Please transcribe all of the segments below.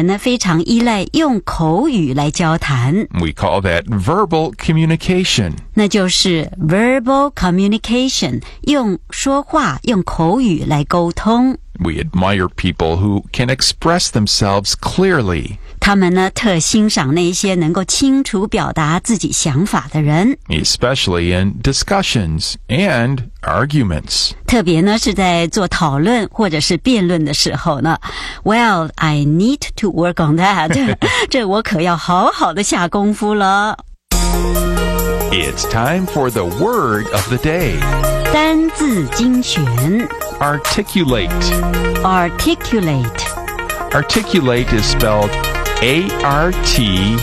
人呢非常依赖用口语来交谈。 We call that verbal communication. 那就是 verbal communication， 用说话用口语来沟通。 We admire people who can express themselves clearly. 他们呢特欣赏那些能够清楚表达自己想法的人， Especially in discussions and arguments. 特别呢是在做讨论或者是辩论的时候呢。Well, I need to work on that. 这我可要好好的下功夫了。 It's time for the word of the day. 单字精选 Articulate. Articulate is spelled A-R-T-I-C-U-L-A-T-E.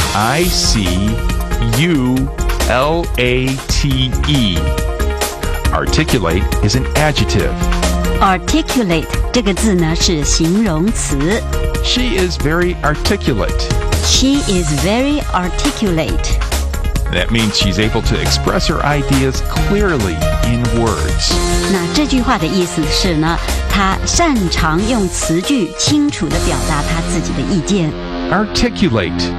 Articulate is an adjective. Articulate 这个字呢是形容词。 She is very articulate. She is very articulate. That means she's able to express her ideas clearly in words. 那这句话的意思是呢，她擅长用词句清楚地表达她自己的意见。 Articulate.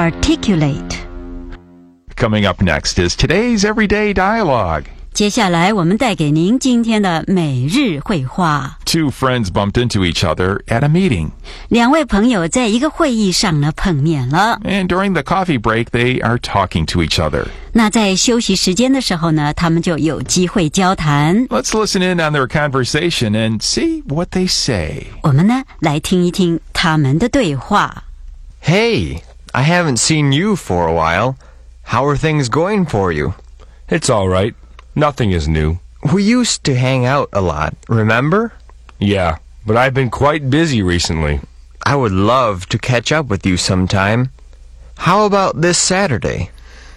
Coming up next is today's everyday dialogue. 接下来我们带给您今天的每日绘画。 Two friends bumped into each other at a meeting. 两位朋友在一个会议上呢碰面了。 And during the coffee break, they are talking to each other. 那在休息时间的时候呢，他们就有机会交谈。 Let's listen in on their conversation and see what they say. 我们呢来听一听他们的对话。 Hey, I haven't seen you for a while. How are things going for you? It's all right. Nothing is new. We used to hang out a lot, remember? Yeah, but I've been quite busy recently. I would love to catch up with you sometime. How about this Saturday?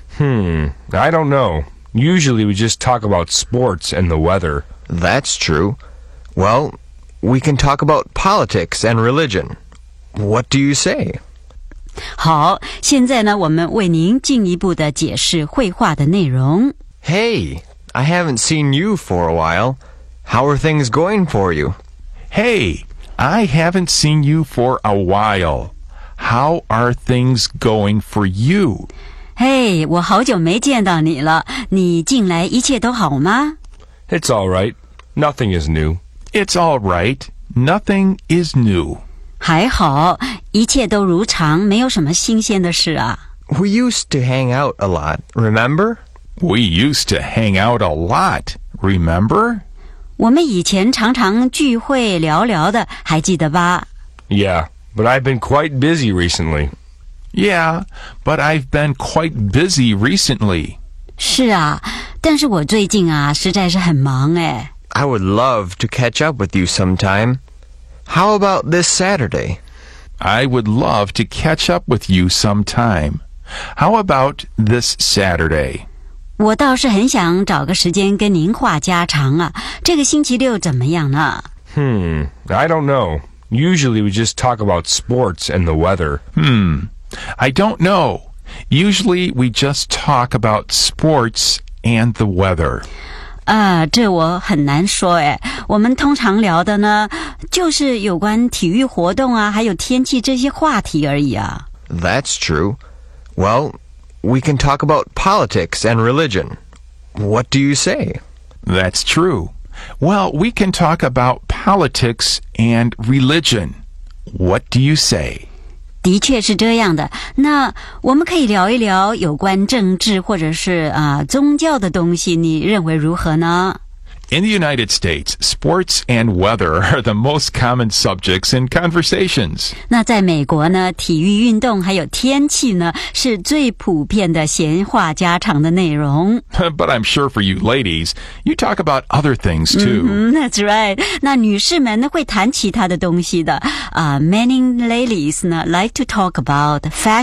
I don't know. Usually we just talk about sports and the weather. That's true. Well, we can talk about politics and religion. What do you say? 好，现在呢，我们为您进一步的解释绘画的内容。 Hey, I haven't seen you for a while. How are things going for you? Hey, I haven't seen you for a while. How are things going for you? 嘿，我好久没见到你了，你近来一切都好吗？ It's all right. Nothing is new. It's all right. Nothing is new. 还好，一切都如常，没有什么新鲜的事啊。 We used to hang out a lot, remember? We used to hang out a lot, remember? 我们以前常常聚会聊聊的，还记得吧？ Yeah, but I've been quite busy recently. Yeah, but I've been quite busy recently. 是啊，但是我最近啊，实在是很忙哎。 I would love to catch up with you sometime. How about this Saturday? I would love to catch up with you sometime. How about this Saturday? 我倒是很想找个时间跟您话家常啊，这个星期六怎么样呢？ I don't know. Usually we just talk about sports and the weather. I don't know. Usually we just talk about sports and the weather. 这我很难说哎。我们通常聊的呢，就是有关体育活动啊，还有天气这些话题而已啊。 That's true. Well, we can talk about politics and religion. What do you say? That's true. Well, we can talk about politics and religion. What do you say? 的确是这样的。那我们可以聊一聊有关政治或者是宗教的东西，你认为如何呢？ In the United States, sports and weather are the most common subjects in conversations. 那在美国呢，体育运动还有天气呢，是最普遍的闲话家常的内容。 But I'm sure for you ladies, you talk about other things too. That's right. 那女士们呢会谈其他的东西的。Many ladies 呢 like to talk about fashion.